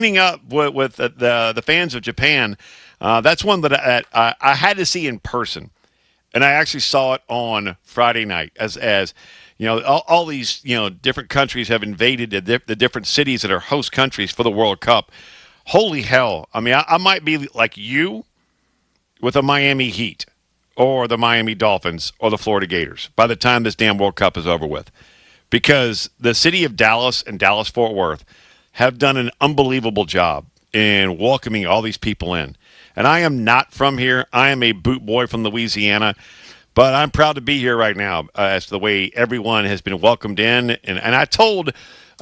up with the fans of Japan, that's one that I had to see in person, and I actually saw it on Friday night. As you know, all these different countries have invaded the different cities that are host countries for the World Cup. Holy hell! I mean, I might be like you with the Miami Heat or the Miami Dolphins or the Florida Gators by the time this damn World Cup is over with, because the city of Dallas and Dallas-Fort Worth have done an unbelievable job in welcoming all these people in. And I am not from here. I am a boot boy from Louisiana, but I'm proud to be here right now as to the way everyone has been welcomed in. And I told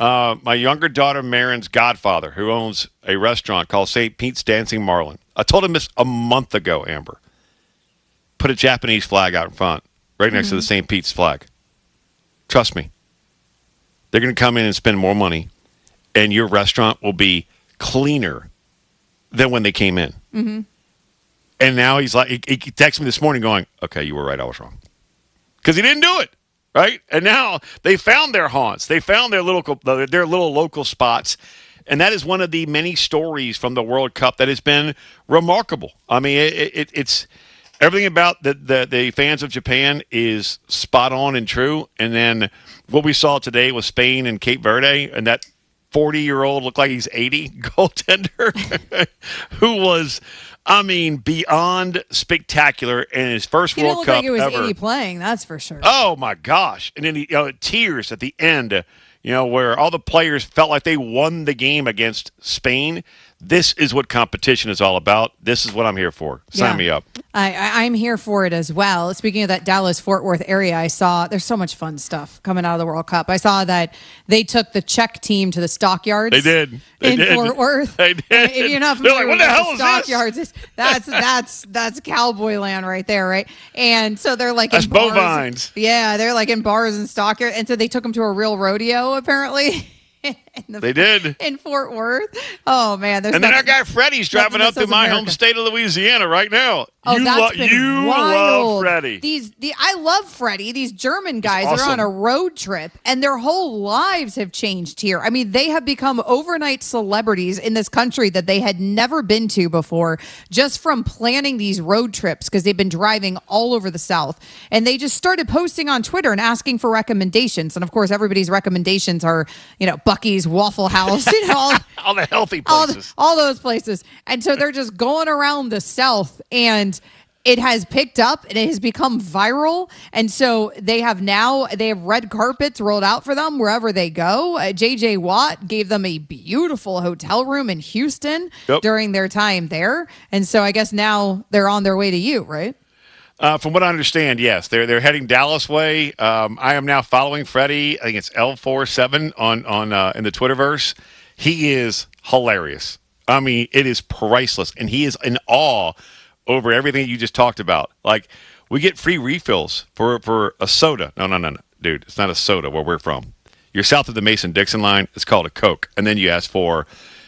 my younger daughter, Marin's godfather, who owns a restaurant called St. Pete's Dancing Marlin. I told him this a month ago, Amber. Put a Japanese flag out in front, right next to the St. Pete's flag. Trust me. They're going to come in and spend more money, and your restaurant will be cleaner than when they came in. Mm-hmm. And now he's like, he texted me this morning going, okay, you were right, I was wrong. Because he didn't do it, right? And now they found their haunts. They found their little local spots. And that is one of the many stories from the World Cup that has been remarkable. I mean, it's everything about the fans of Japan is spot on and true. And then what we saw today was Spain and Cape Verde, and that 40-year-old looked like he's 80 goaltender who was, I mean, beyond spectacular in his first World Cup ever. He didn't look like he was 80 playing, that's for sure. Oh, my gosh. And then tears at the end, where all the players felt like they won the game against Spain. This is what competition is all about. This is what I'm here for. Sign me up. I'm here for it as well. Speaking of that Dallas-Fort Worth area, I saw there's so much fun stuff coming out of the World Cup. I saw that they took the Czech team to the Stockyards. They did. Fort Worth. They did. If you're not They're familiar like, what the hell with is Stockyards, that's cowboy land right there, right? And so they're like that's in bars. bovines. Yeah, they're like in bars and stockyards. And so they took them to a real rodeo, apparently. They did in Fort Worth. Oh man! And then our guy Freddie's driving up through my home state of Louisiana right now. Oh, you love Freddie. I love Freddie. These German guys are on a road trip, and their whole lives have changed here. I mean, they have become overnight celebrities in this country that they had never been to before, just from planning these road trips, because they've been driving all over the South. And they just started posting on Twitter and asking for recommendations. And of course, everybody's recommendations are, Buc-ee's, Waffle House, all the healthy places, all those places. And so they're just going around the South, and it has picked up and it has become viral. And so they have red carpets rolled out for them wherever they go. JJ Watt gave them a beautiful hotel room in Houston during their time there. And so I guess now they're on their way to you, right? From what I understand, yes. They're heading Dallas way. I am now following Freddie. I think it's L47 on in the Twitterverse. He is hilarious. I mean, it is priceless. And he is in awe over everything you just talked about. Like, we get free refills for a soda. No. Dude, it's not a soda where we're from. You're south of the Mason-Dixon line. It's called a Coke. And then you ask for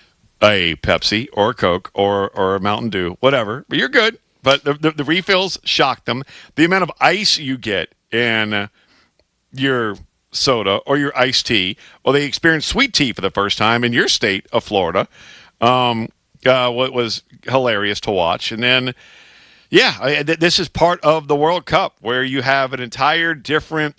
a Pepsi or a Coke or a Mountain Dew, whatever. But you're good. But the refills shock them. The amount of ice you get in your soda or your iced tea, or they experienced sweet tea for the first time in your state of Florida, what was hilarious to watch. And then, this is part of the World Cup where you have an entire different,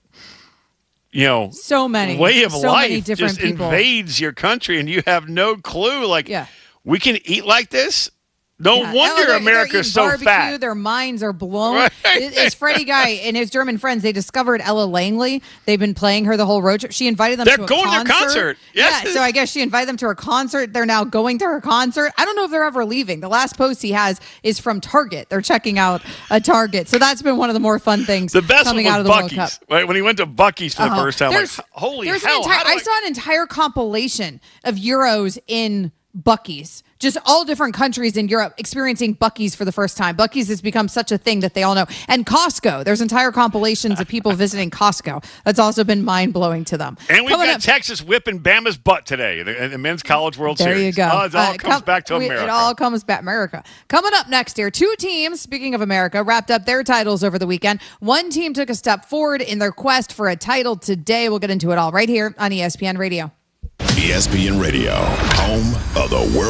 so many way of life many different just people. Invades your country, and you have no clue. Like, we can eat like this. No wonder America's so fat. Their minds are blown. Right. This Freddie guy and his German friends, they discovered Ella Langley. They've been playing her the whole road trip. She invited them to a concert. They're going to their concert. Yes. Yeah, so I guess she invited them to her concert. They're now going to her concert. I don't know if they're ever leaving. The last post he has is from Target. They're checking out a Target. So that's been one of the more fun things the best coming one was out of the Buc-ee's. World Cup. Right? When he went to Buc-ee's for the first time, holy hell. I saw an entire compilation of Euros in Buc-ee's. Just all different countries in Europe experiencing Buc-ee's for the first time. Buc-ee's has become such a thing that they all know. And Costco. There's entire compilations of people visiting Costco. That's also been mind-blowing to them. And we've got Texas whipping Bama's butt today in the Men's College World Series. There you go. It all comes back to America. It all comes back America. Coming up next here, two teams, speaking of America, wrapped up their titles over the weekend. One team took a step forward in their quest for a title today. We'll get into it all right here on ESPN Radio. ESPN Radio, home of the world.